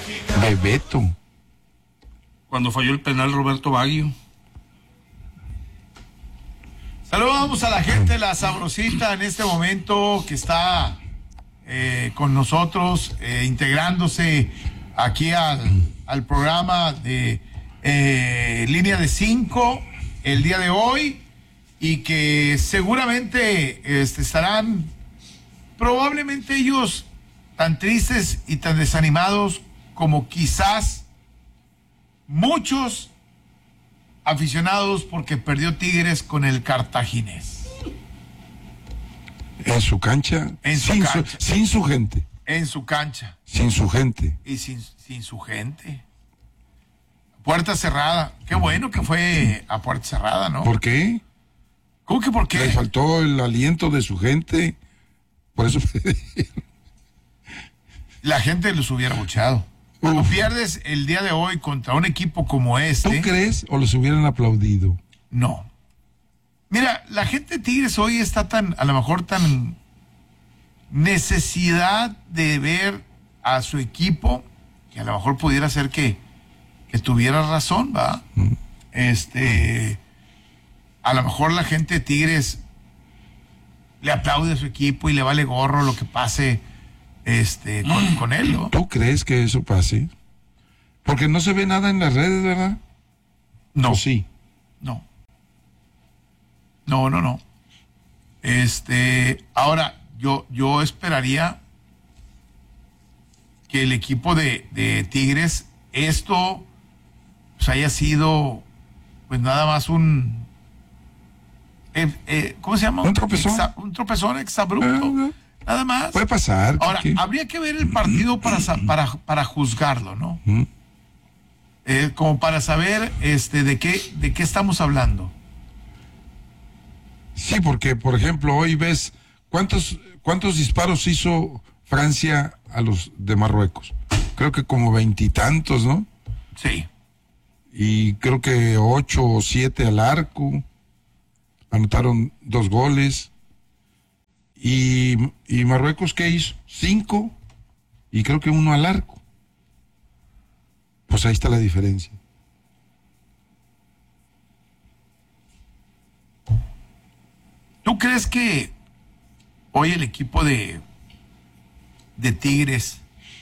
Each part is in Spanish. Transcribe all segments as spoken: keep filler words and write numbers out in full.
Bebeto. Cuando falló el penal Roberto Baggio. Saludamos a la gente de La Sabrosita en este momento que está eh, con nosotros, eh, integrándose aquí al, al programa de eh, Línea de Cinco el día de hoy, y que seguramente este, estarán probablemente ellos tan tristes y tan desanimados como quizás muchos aficionados porque perdió Tigres con el Cartaginés. En su cancha, En su sin, cancha. Su, sin su gente. En su cancha. Sin su gente. Y sin, sin su gente. Puerta cerrada. Qué bueno que fue a puerta cerrada, ¿no? ¿Por qué? ¿Cómo que por qué? Le faltó el aliento de su gente. Por eso. La gente los hubiera buchado. Cuando Uf. pierdes el día de hoy contra un equipo como ¿Tú este... crees o los hubieran aplaudido? No. Mira, la gente de Tigres hoy está tan, a lo mejor tan necesidad de ver a su equipo, que a lo mejor pudiera ser que, que tuviera razón, ¿va? Mm. Este, a lo mejor la gente de Tigres le aplaude a su equipo y le vale gorro lo que pase este, con, con él, ¿no? ¿Tú crees que eso pase? Porque no se ve nada en las redes, ¿verdad? No. ¿O sí? No. No, no, no. Este, ahora, yo, yo esperaría que el equipo de, de Tigres, esto pues, haya sido, pues nada más un, eh, eh, ¿cómo se llama? Un tropezón. Exa, un tropezón exabrupto. Eh, Nada más. Puede pasar. Ahora, ¿qué? habría que ver el partido para, sa- para, para juzgarlo, ¿no? Mm. Eh, como para saber este, de qué, de qué estamos hablando. Sí, porque, por ejemplo, hoy ves cuántos, cuántos disparos hizo Francia a los de Marruecos. Creo que como veintitantos, ¿no? Sí. Y creo que ocho o siete al arco. Anotaron dos goles. Y, y Marruecos, ¿qué hizo? Cinco. Y creo que uno al arco. Pues ahí está la diferencia. ¿Tú crees que hoy el equipo de, de Tigres,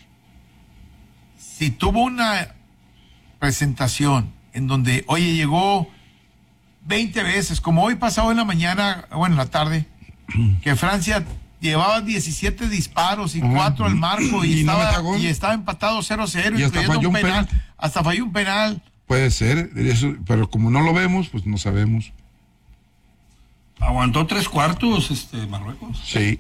si tuvo una presentación en donde, oye, llegó veinte veces, como hoy pasado en la mañana, bueno, en la tarde, que Francia llevaba diecisiete disparos y cuatro al marco y, Y no estaba, meta gol. y estaba empatado cero cero, Y hasta incluyendo falló un un penal, penal. hasta falló un penal. Puede ser, eso, pero como no lo vemos, pues no sabemos. Aguantó tres cuartos este Marruecos. Sí.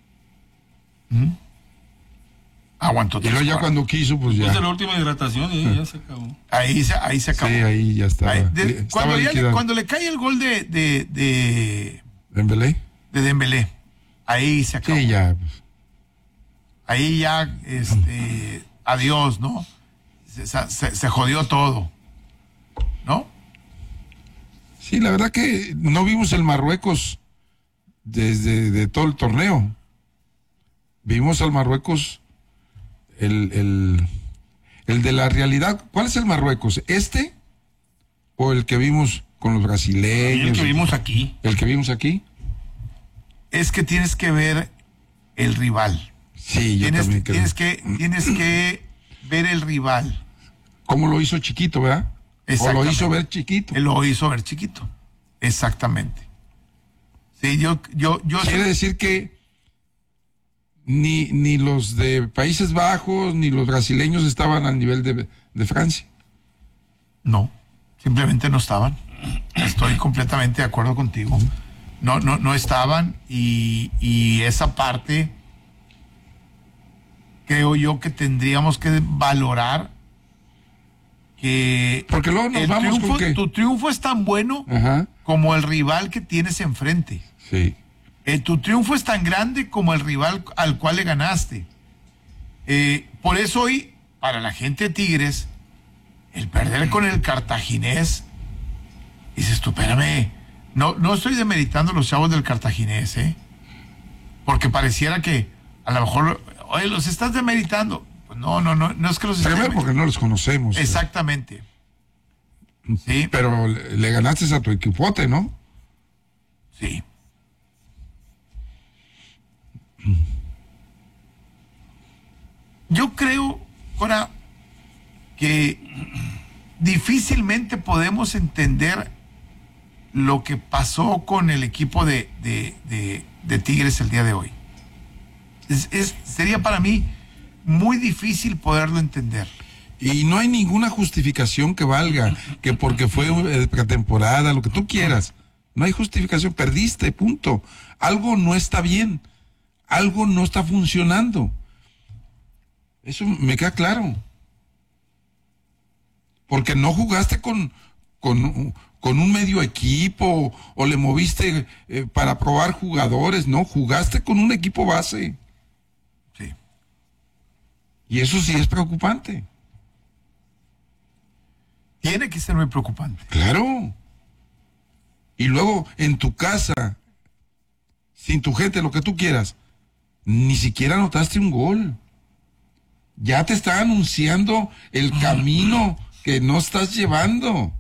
Aguantó Y tres luego ya cuartos. cuando quiso, pues ya. Después de la última hidratación y ya se acabó. Ahí se, ahí se Sí, acabó. ahí ya estaba. Ahí, de- Estaba cuando, ya le, liquidado. cuando le cae el gol de, de, de, ¿Dembélé? de Dembélé, ahí se acabó. Sí, ya. Pues. Ahí ya, este, adiós, ¿no? Se, se, se jodió todo, ¿no? Sí, la verdad que no vimos el Marruecos desde de todo el torneo. Vimos al Marruecos el, el, el de la realidad. ¿Cuál es el Marruecos? ¿Este o el que vimos con los Y brasileños? el que vimos aquí. ¿El que vimos aquí? Es que tienes que ver el rival. Sí, yo Tienes, también creo. tienes que, tienes que ver el rival. ¿Cómo lo hizo chiquito, verdad? O lo Exactamente. hizo ver chiquito. Él lo hizo ver chiquito. Exactamente. Sí, yo, yo, yo Quiere decir que ni, ni los de Países Bajos ni los brasileños estaban al nivel de, de Francia. no, simplemente no estaban. Estoy completamente de acuerdo contigo. No, no, no estaban y, y esa parte creo yo que tendríamos que valorar que Porque luego nos el vamos triunfo, con que... tu triunfo es tan bueno Ajá, como el rival que tienes enfrente. sí. Eh, tu triunfo es tan grande como el rival al cual le ganaste. Eh, por eso hoy, para la gente de Tigres, el perder con el Cartaginés, dices tú, espérame, no, no estoy demeritando a los chavos del Cartaginés, ¿eh? Porque pareciera que a lo mejor, oye, los estás demeritando. Pues no, no, no, no es que los Primero estén- porque no los conocemos. Exactamente. Sí, Pero le, le ganaste a tu equipote, ¿no? sí. Yo creo, ahora, que difícilmente podemos entender lo que pasó con el equipo de, de, de, de Tigres el día de hoy. Es, es, sería para mí muy difícil poderlo entender. Y no hay ninguna justificación que valga, que porque fue eh, pretemporada, lo que tú quieras. No hay justificación, perdiste, punto. Algo no está bien, algo no está funcionando. Eso me queda claro. Porque no jugaste con, con, con un medio equipo o le moviste eh, para probar jugadores, no, jugaste con un equipo base. Sí. Y eso sí es preocupante. Tiene que ser muy preocupante. Claro. Y luego en tu casa, sin tu gente, lo que tú quieras, ni siquiera anotaste un gol. Ya te está anunciando el camino que no estás llevando.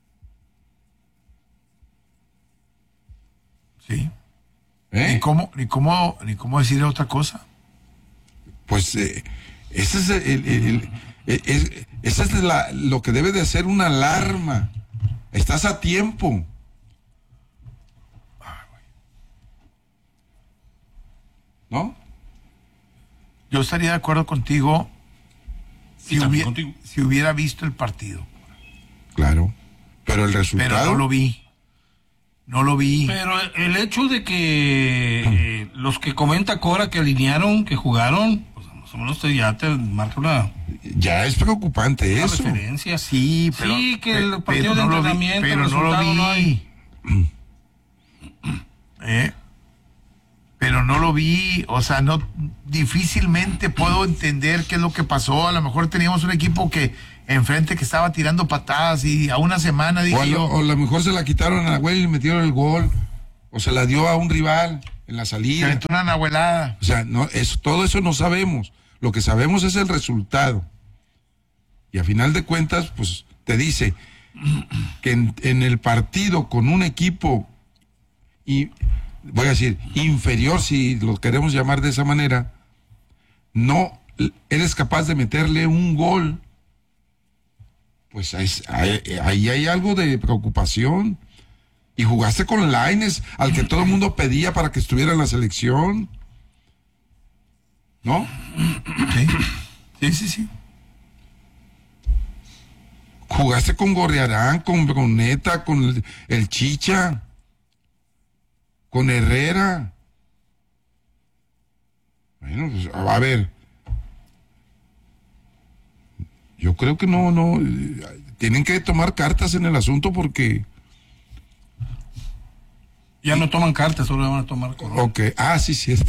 Sí. ¿Eh? Ni cómo, ni cómo, ni cómo decir otra cosa. Pues eh, ese es el, el- el- el- es- esa es la, lo que debe de hacer una alarma. Estás a tiempo. ¿No? Yo estaría de acuerdo contigo si, Y también hubiera, contigo. si hubiera visto el partido. Claro. Pero el resultado. Pero no lo vi. No lo vi. Pero el hecho de que eh, los que comenta Cora que alinearon, que jugaron, pues más o menos te, ya te marca una, Ya es preocupante una eso. referencia. Sí, pero, Sí, que pe- el partido de pero no lo vi, entrenamiento, pero el no lo resultado vi. no hay. ¿Eh? Pero no lo vi, o sea, no, difícilmente puedo entender qué es lo que pasó. A lo mejor teníamos un equipo que enfrente que estaba tirando patadas y a una semana O dije a, lo, yo, o a lo mejor se la quitaron a la güey y metieron el gol. O se la dio a un rival en la se salida. aventó una nahuelada. O sea, no, eso, todo eso no sabemos. Lo que sabemos es el resultado. Y a final de cuentas, pues te dice que en, en el partido con un equipo, y voy a decir, inferior, si lo queremos llamar de esa manera, no eres capaz de meterle un gol, pues ahí, ahí, ahí hay algo de preocupación. Y jugaste con Lainez, al que todo el mundo pedía para que estuviera en la selección. ¿No? Sí, sí, sí. sí. Jugaste con Gorriarán, con Bruneta, con el, el Chicha, con Herrera. Bueno, pues a ver. Yo creo que no, no. eh, Tienen que tomar cartas en el asunto porque. Ya no toman cartas, solo van a tomar Corona. Ok, ah, sí, cierto.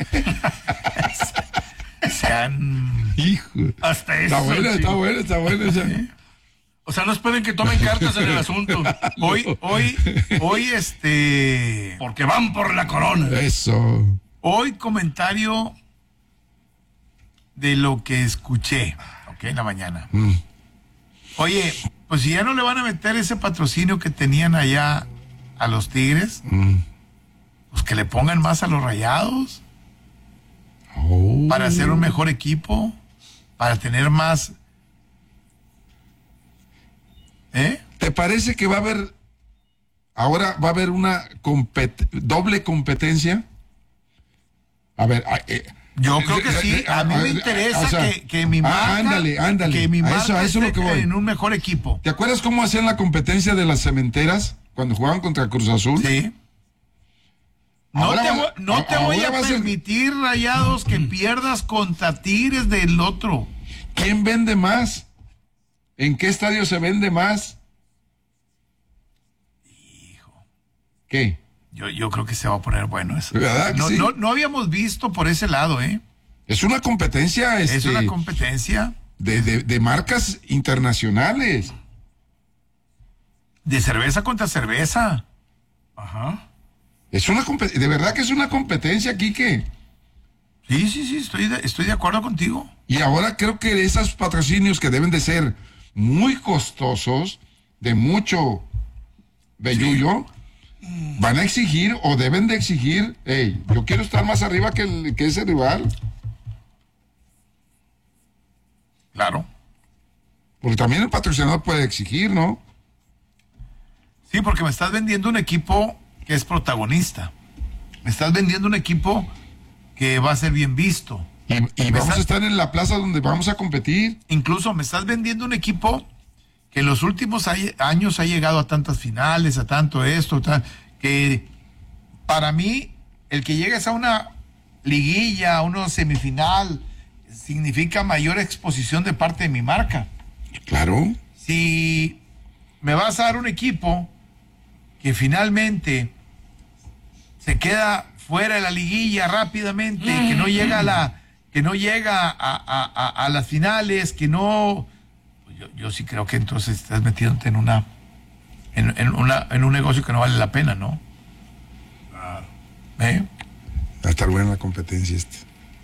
Sean... Hijo. Hasta eso. Está buena, sí. está buena, está buena. esa. O sea, no esperen que tomen cartas en el asunto. Hoy, hoy, hoy, este... Porque van por la corona. Eso. Hoy comentario de lo que escuché, ok, en la mañana. Mm. Oye, pues si ya no le van a meter ese patrocinio que tenían allá a los Tigres, Mm. pues que le pongan más a los Rayados Oh. para hacer un mejor equipo, para tener más... ¿Eh? ¿Te parece que va a haber, ahora va a haber una compet- doble competencia? A ver, a- eh, Yo creo que eh, sí. eh, A mí eh, me eh, interesa o sea, que, que mi ah, marca, ándale, ándale, que mi a marca eso- a eso es lo esté que voy. en un mejor equipo. ¿Te acuerdas cómo hacían la competencia de las cementeras cuando jugaban contra Cruz Azul? Sí. No Ahora te, va- voy, no a- te voy ahora a va a ser- permitir, Rayados, que pierdas contra Tigres del otro. ¿Quién vende más? ¿En qué estadio se vende más? ¿Qué? Yo, yo creo que se va a poner bueno eso. ¿Verdad que No, sí? no, no habíamos visto por ese lado, ¿eh? Es una competencia Es este, una competencia de, de- de marcas internacionales. de cerveza contra cerveza. Ajá. Es una compe- de verdad que es una competencia, Quique. Sí, sí, sí, estoy de, estoy de acuerdo contigo. Y ahora creo que esos patrocinios que deben de ser muy costosos, de mucho bellullo, sí, van a exigir o deben de exigir, hey, yo quiero estar más arriba que, el, que ese rival. Claro. Porque también el patrocinador puede exigir, ¿no? Sí, porque me estás vendiendo un equipo que es protagonista. Me estás vendiendo un equipo que va a ser bien visto. Y, y vamos estás, a estar en la plaza donde vamos a competir. Incluso me estás vendiendo un equipo que en los últimos hay, años ha llegado a tantas finales, a tanto esto, tal, que para mí el que llegues a una liguilla, a una semifinal, significa mayor exposición de parte de mi marca. Claro. Si me vas a dar un equipo que finalmente se queda fuera de la liguilla rápidamente, mm. que no llega a la, que no llega a, a, a, a las finales, que no, yo, yo sí creo que entonces estás metiéndote en una, en, en una, en un negocio que no vale la pena, ¿no? Claro. ¿Eh? Va a estar buena la competencia esta.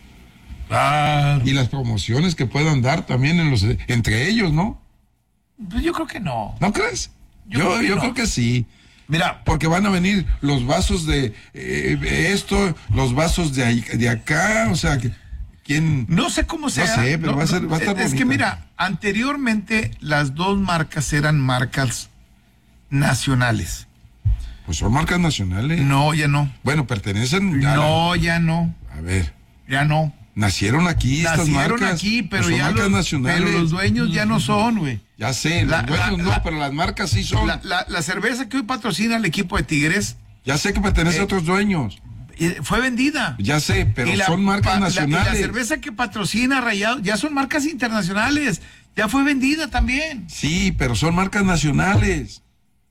Claro. Y las promociones que puedan dar también en los, entre ellos, ¿no? Pues yo creo que no. ¿No crees? Yo, yo creo, que yo no. creo que sí. Mira, porque van a venir los vasos de eh, esto, los vasos de, ahí, de acá, o sea, que, ¿quién? No sé cómo sea. No sé, pero no, va a ser, va a estar Es bonita. que mira, anteriormente las dos marcas eran marcas nacionales. Pues son marcas nacionales. No, ya no. Bueno, pertenecen. A no, la... ya no. A ver. Ya no. Nacieron aquí Nacieron estas marcas. aquí, pero pues son ya marcas los, nacionales. pero los dueños ya no son, güey. Ya sé, La, los dueños la, no, la, pero las marcas sí son. La, la, la cerveza que hoy patrocina el equipo de Tigres. Ya sé que pertenece eh, a otros dueños. Fue vendida. Ya sé, pero la, son marcas pa, nacionales. La, y la cerveza que patrocina Rayados ya son marcas internacionales. Ya fue vendida también. Sí, pero son marcas nacionales.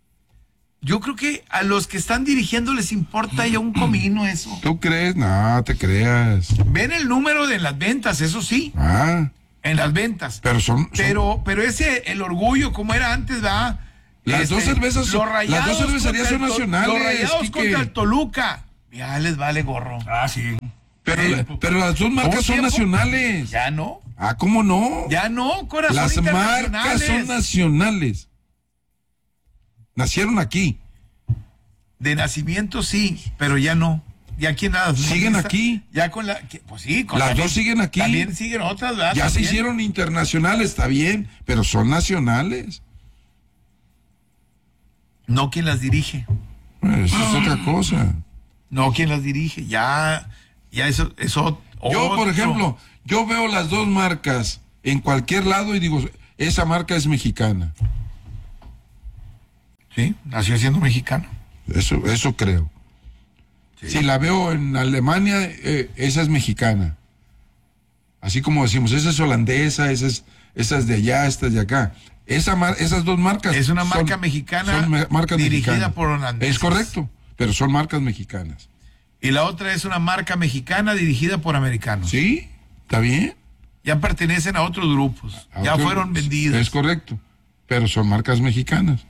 Yo creo que a los que están dirigiendo les importa ya un comino eso. ¿Tú crees? No, te creas. Ven el número de las ventas, eso sí. Ah. En las ventas. Pero son. son... Pero, pero ese, el orgullo, como era antes, ¿verdad? Las este, dos cervezas los rayados las dos cervecerías son nacionales. Los Rayados Quique. contra el Toluca. Ya les vale gorro. Ah, sí. Pero, Eh, pero las dos marcas son tiempo? nacionales. Ya no. Ah, ¿cómo no? Ya no, corazón. Las marcas internacionales. son nacionales. Nacieron aquí. De nacimiento sí, pero ya no. Ya aquí nada. Siguen aquí. Ya con la. que- Pues sí, con Las también- dos siguen aquí. También siguen otras, ¿verdad? Ya se También. hicieron internacionales, está bien, pero son nacionales. No quien las dirige. Bueno, eso es otra cosa. No quien las dirige. Ya, ya eso, eso. Yo, por otro. ejemplo, yo veo las dos marcas en cualquier lado y digo, esa marca es mexicana. Sí, nació siendo mexicano. Eso, eso creo. Sí. Si la veo en Alemania, eh, esa es mexicana. Así como decimos, esa es holandesa, esa es, esa es de allá, esta es de acá. Esa mar, esas dos marcas Es una marca son, mexicana son me- marcas dirigida mexicanas. por holandeses. Es correcto, pero son marcas mexicanas. Y la otra es una marca mexicana dirigida por americanos. ¿Sí? ¿Está bien? Ya pertenecen a otros grupos. A ya otro- fueron vendidas. Es correcto, pero son marcas mexicanas.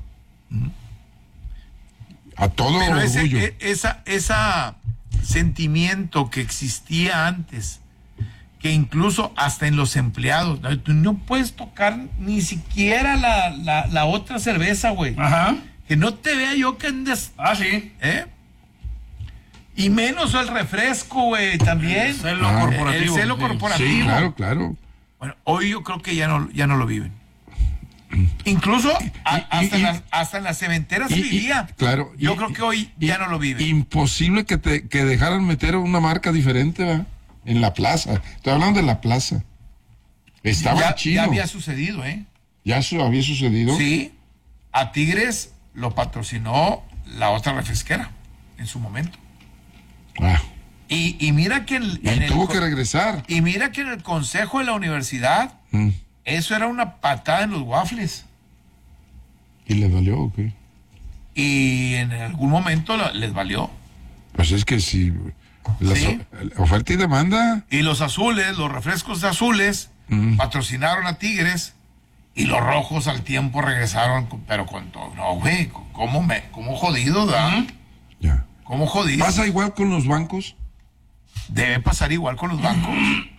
A todo Pero ese, orgullo. e- esa, esa sentimiento que existía antes, que incluso hasta en los empleados, ¿no? Tú no puedes tocar ni siquiera la, la, la otra cerveza, güey. Ajá. Que no te vea yo que andes, Ah, sí. ¿eh? Y menos el refresco, güey, también. El celo Ah. corporativo. El celo sí. corporativo. Sí, claro, claro. Bueno, hoy yo creo que ya no, ya no lo viven. Incluso a- y- hasta, y- en las, hasta en las cementeras se Y- y- vivía. claro. Yo y- creo que hoy y- ya no lo viven. Imposible que te que dejaran meter una marca diferente, ¿verdad? En la plaza. Estoy hablando de la plaza. Estaba ya, chido. ya Ya, había sucedido, ¿eh? eso había sucedido. Sí, a Tigres lo patrocinó la otra refresquera en su momento. Ah, Y, y mira que en, y en el tuvo co- que regresar. y mira que en el consejo de la universidad Mm. eso era una patada en los waffles. ¿Y le dolió o qué? Y en algún momento lo- les valió. Pues es que si la Sí. so- oferta y demanda. Y los azules, los refrescos de azules, Mm. patrocinaron a Tigres. Y los rojos al tiempo regresaron, con- pero con todo. No, güey, ¿cómo, me, cómo jodido, ¿verdad? Ya. ¿Cómo jodido? ¿Pasa igual con los bancos? Debe pasar igual con los bancos.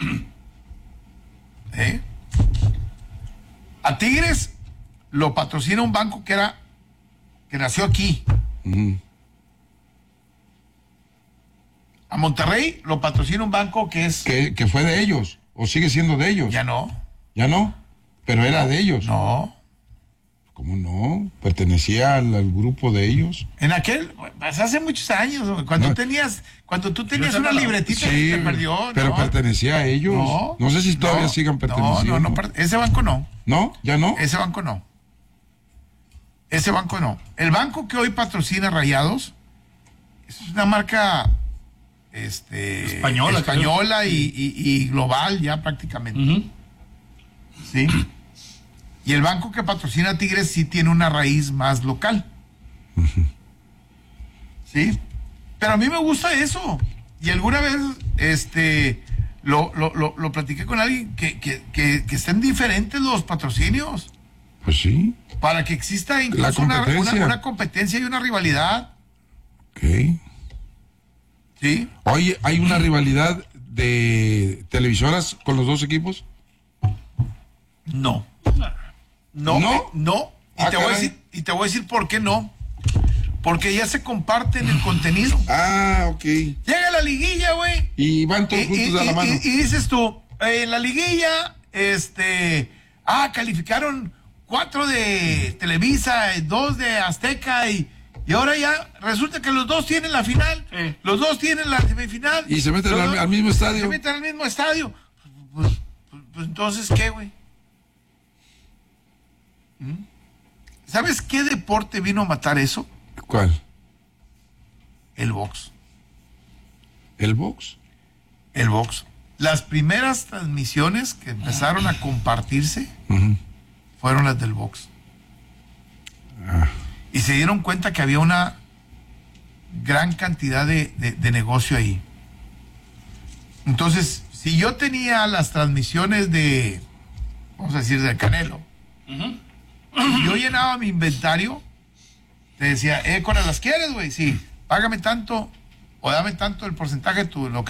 ¿Eh? A Tigres lo patrocina un banco que era que nació aquí. Ujú. A Monterrey lo patrocina un banco que es... Que, que fue de ellos, o sigue siendo de ellos. Ya no. Ya no, pero era de ellos. No. ¿Cómo no? Pertenecía al, al grupo de ellos. En aquel, pues hace muchos años, güey, cuando No. tenías, cuando tú tenías Yo una sé, libretita Sí, que se perdió, pero ¿no? pertenecía a ellos. No, No, sé si todavía no, sigan perteneciendo. No, no, no, per- ese banco no. ¿No? ¿Ya no? Ese banco no. Ese banco no. El banco que hoy patrocina Rayados es una marca este, Española, española y, y- y global ya prácticamente. Ujú. ¿Sí? Y el banco que patrocina Tigres sí tiene una raíz más local. ¿Sí? Pero a mí me gusta eso. Y alguna vez este, lo, lo, lo, lo platiqué con alguien que, que, que, que estén diferentes los patrocinios. Pues sí. Para que exista incluso una, competencia. una, una competencia y una rivalidad. Ok. ¿Sí? Oye, ¿hay una rivalidad de televisoras con los dos equipos? No. No, ¿No? eh, no. Y, Ah, te voy a caray. decir, y te voy a decir por qué no. Porque ya se comparten el contenido. Ah, ok. Llega la liguilla, güey. Y van Y, todos y- juntos de y- la mano. y- y dices tú, eh, en la liguilla, este, ah, calificaron cuatro de Televisa, eh, dos de Azteca y, y ahora ya resulta que los dos tienen la final, Sí. los dos tienen la semifinal. Y se meten los al- dos- al mismo estadio. Se meten al mismo estadio. Pues, pues- pues entonces, ¿qué, güey? ¿Mm? ¿Sabes qué deporte vino a matar eso? ¿Cuál? El box. ¿El box? El box. Las primeras transmisiones que empezaron a compartirse Ujú. fueron las del box. Ah, Y se dieron cuenta que había una gran cantidad de, de- de negocio ahí. Entonces, si yo tenía las transmisiones de, vamos a decir, de Canelo, y yo llenaba mi inventario, te decía, eh, Cora, ¿las quieres, güey? Sí, págame tanto o dame tanto el porcentaje de tu, lo que